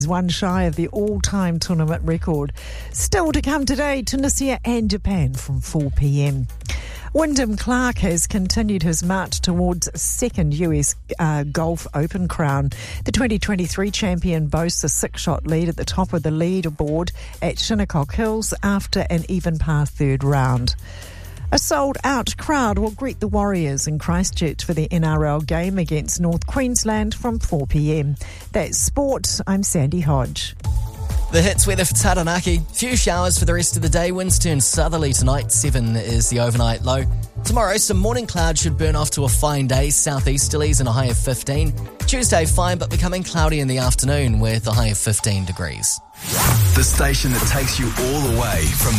one shy of the all-time tournament record. Still to come today, Tunisia and Japan from 4 p.m. Wyndham Clark has continued his march towards second US Golf Open crown. The 2023 champion boasts a 6-shot lead at the top of the leaderboard at Shinnecock Hills after an even-par third round. A sold-out crowd will greet the Warriors in Christchurch for the NRL game against North Queensland from 4 p.m. That's sport. I'm Sandy Hodge. The hits weather for Taranaki. Few showers for the rest of the day. Winds turn southerly tonight. 7 is the overnight low. Tomorrow, some morning clouds should burn off to a fine day. Southeasterlies and a high of 15. Tuesday, fine but becoming cloudy in the afternoon with a high of 15 degrees. The station that takes you all the way from the